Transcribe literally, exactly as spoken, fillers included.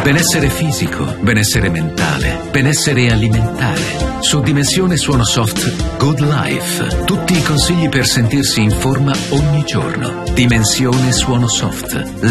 Benessere fisico, benessere mentale, benessere alimentare. Su Dimensione Suono Soft Good Life. Tutti i consigli per sentirsi in forma ogni giorno. Dimensione Suono Soft.